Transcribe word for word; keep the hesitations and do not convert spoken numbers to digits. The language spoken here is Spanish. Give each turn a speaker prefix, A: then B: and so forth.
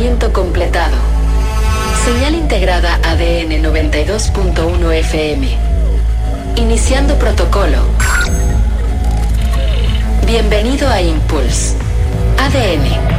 A: Procesamiento completado. Señal integrada A D N noventa y dos punto uno F M. Iniciando protocolo. Bienvenido a Impulse. A D N.